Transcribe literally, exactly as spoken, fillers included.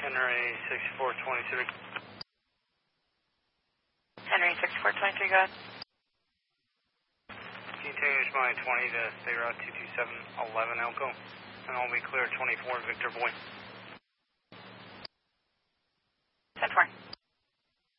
Henry six four two three. Henry six four two three, go ahead. Continuous my twenty to stay route two two seven eleven Elko, and I'll be clear twenty-four Victor Boy.